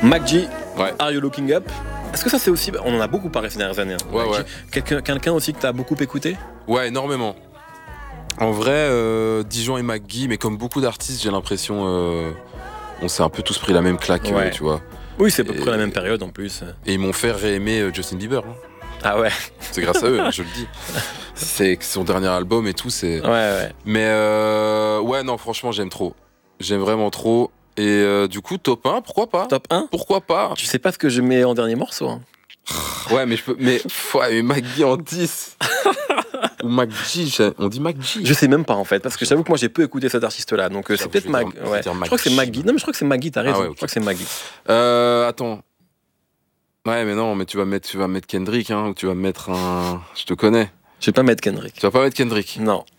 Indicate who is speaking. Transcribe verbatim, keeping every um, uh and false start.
Speaker 1: McG,
Speaker 2: Ouais.
Speaker 1: Are You Looking Up? Est-ce que ça c'est aussi... On en a beaucoup parlé ces dernières années. Hein,
Speaker 2: Ouais,
Speaker 1: McG.
Speaker 2: ouais.
Speaker 1: Quelqu'un, quelqu'un aussi que t'as beaucoup écouté?
Speaker 2: Ouais, énormément. En vrai, euh, Dijon et McGee, mais comme beaucoup d'artistes, j'ai l'impression, euh, on s'est un peu tous pris la même claque,
Speaker 1: Ouais.
Speaker 2: euh, tu vois.
Speaker 1: Oui, c'est à peu
Speaker 2: Et-
Speaker 1: près la même période en plus.
Speaker 2: Et ils m'ont fait réaimer euh, Justin Bieber. Hein.
Speaker 1: Ah ouais,
Speaker 2: C'est grâce à eux, hein, je le dis. C'est son dernier album et tout, c'est.
Speaker 1: ouais, ouais.
Speaker 2: Mais euh, ouais, non, franchement, j'aime trop. J'aime vraiment trop. Et euh, du coup, top un, pourquoi pas?
Speaker 1: Top un?
Speaker 2: Pourquoi pas?
Speaker 1: Tu sais pas ce que je mets en dernier morceau, hein.
Speaker 2: Ouais, mais je peux. Mais, pff, ouais, mais McGee en dix. Ou McGee, j'ai- on dit McGee.
Speaker 1: Je sais même pas en fait, parce que j'avoue que moi j'ai peu écouté cet artiste-là, donc euh, c'est
Speaker 2: J'avoue,
Speaker 1: peut-être
Speaker 2: je vais
Speaker 1: Mag.
Speaker 2: dire- je vais
Speaker 1: Ouais.
Speaker 2: dire
Speaker 1: Je crois que c'est
Speaker 2: Maggi.
Speaker 1: Maggie. Non, mais je crois que c'est Maggie. T'as raison.
Speaker 2: Ah ouais, ok.
Speaker 1: Je crois que c'est Maggie.
Speaker 2: Euh, attends. Ouais, mais non, mais tu vas mettre, tu vas mettre Kendrick, hein, ou tu vas mettre un. Je te connais.
Speaker 1: Je vais pas mettre Kendrick.
Speaker 2: Tu vas pas mettre Kendrick.
Speaker 1: Non.